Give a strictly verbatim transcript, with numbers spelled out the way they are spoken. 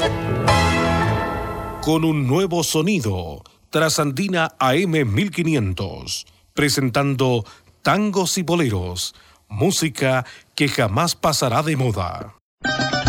Con un nuevo sonido, Trasandina A M mil quinientos, presentando tangos y boleros, música que jamás pasará de moda.